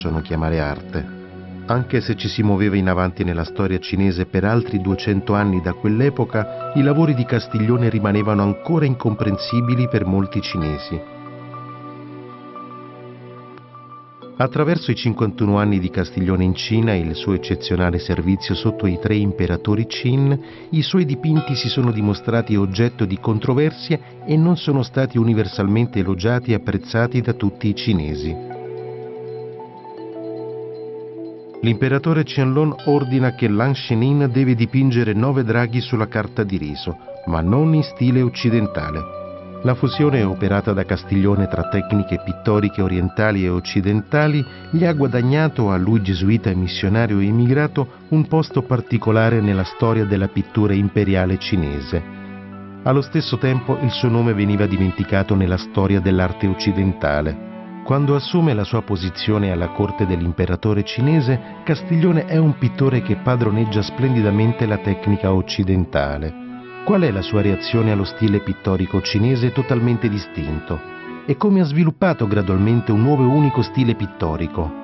possono chiamare arte. Anche se ci si muoveva in avanti nella storia cinese per altri 200 anni da quell'epoca, i lavori di Castiglione rimanevano ancora incomprensibili per molti cinesi. Attraverso i 51 anni di Castiglione in Cina e il suo eccezionale servizio sotto i 3 imperatori Qin, i suoi dipinti si sono dimostrati oggetto di controversie e non sono stati universalmente elogiati e apprezzati da tutti i cinesi. L'imperatore Qianlong ordina che Lan Shinin deve dipingere 9 draghi sulla carta di riso, ma non in stile occidentale. La fusione operata da Castiglione tra tecniche pittoriche orientali e occidentali gli ha guadagnato a lui gesuita e missionario emigrato un posto particolare nella storia della pittura imperiale cinese. Allo stesso tempo il suo nome veniva dimenticato nella storia dell'arte occidentale. Quando assume la sua posizione alla corte dell'imperatore cinese, Castiglione è un pittore che padroneggia splendidamente la tecnica occidentale. Qual è la sua reazione allo stile pittorico cinese totalmente distinto? E come ha sviluppato gradualmente un nuovo e unico stile pittorico?